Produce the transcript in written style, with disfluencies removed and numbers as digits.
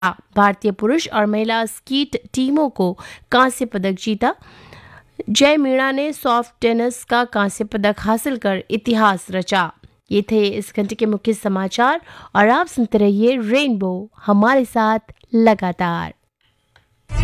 भारतीय पुरुष और महिला स्कीट टीमों को कांस्य पदक जीता। जय मीणा ने सॉफ्ट टेनिस का कांस्य पदक हासिल कर इतिहास रचा। ये थे इस घंटे के मुख्य समाचार और आप सुनते रहिए रेनबो हमारे साथ लगातार।